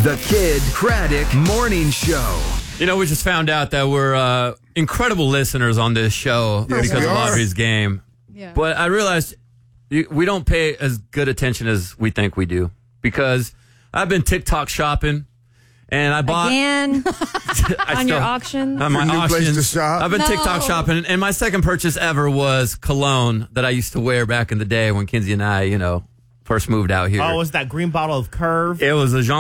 The Kid Craddock Morning Show. You know, we just found out that we're incredible listeners on this show because of Audrey's game. Yeah. But I realized we don't pay as good attention as we think we do because I've been TikTok shopping and I bought Again, on your auction. on my New place auctions. to shop? I've been TikTok shopping, and my second purchase ever was cologne that I used to wear back in the day when Kinsey and I, first moved out here. Oh, was that green bottle of Curve? It was a Jean